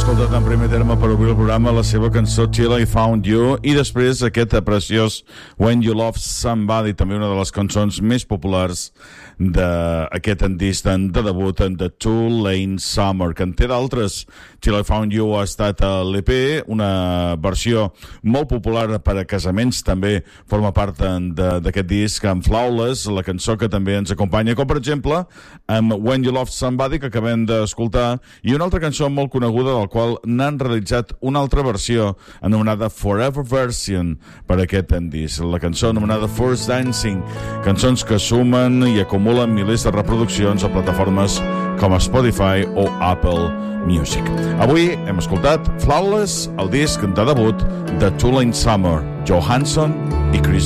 escoltat en primer terme per obrir el programa la seva cançó Till I Found You i després aquest preciós When You Love Somebody, també una de les cançons més populars d'aquest disc de debut de Two Lane Summer, que en té d'altres. Till I Found You ha estat a l'EP, una versió molt popular per a casaments, també forma part d'aquest disc, amb Flawless, la cançó que també ens acompanya, com per exemple amb When You Love Somebody, que acabem d'escoltar, i una altra cançó molt coneguda del qual n'han realitzat una altra versió anomenada Forever Version per aquest disc, la cançó anomenada First Dancing, cançons que sumen i acumulen milers de reproduccions a plataformes com Spotify o Apple Music. Avui hem escoltat Flawless, el disc de debut de Two Lane Summer, Joe Hanson i Chris